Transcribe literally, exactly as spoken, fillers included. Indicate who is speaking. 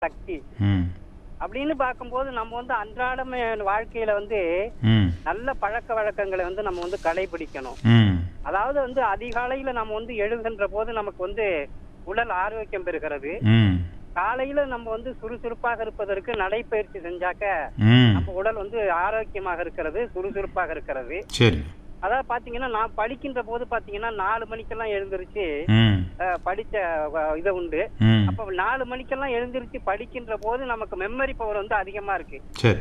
Speaker 1: சக்தி.
Speaker 2: ம்.
Speaker 1: அப்படின்னு பார்க்கும்போது நம்ம வந்து அன்றாடம் வாழ்க்கையில வந்து
Speaker 2: ம்.
Speaker 1: நல்ல பழக்கவழக்கங்களை வந்து நம்ம வந்து கடைபிடிக்கணும்.
Speaker 2: ம்.
Speaker 1: அதாவது வந்து அதிகாலையில நம்ம வந்து எழுகின்ற போது நமக்கு வந்து உடல் ஆரோக்கியம் பெறுகிறது.
Speaker 2: ம்.
Speaker 1: காலையில நம்ம வந்து சுறுசுறுப்பாக இருப்பதற்கு நடைப்பயிற்சி செஞ்சாக்க
Speaker 2: ம்.
Speaker 1: நம்ம உடல் வந்து ஆரோக்கியமாக இருக்கிறது, சுறுசுறுப்பாக இருக்கிறது.
Speaker 2: சரி.
Speaker 1: அதாவது பாத்தீங்கன்னா நான் படிக்கின்ற போது பாத்தீங்கன்னா நாலு மணிக்கெல்லாம் எழுந்திருச்சு
Speaker 2: ம்.
Speaker 1: அஹ், படிச்ச அஹ், இது உண்டு.
Speaker 2: ம்.
Speaker 1: அப்ப நாலு மணிக்கெல்லாம் எழுந்திருச்சு படிக்கின்ற போது நமக்கு மெமரி பவர் வந்து அதிகமா இருக்கு.
Speaker 2: சரி.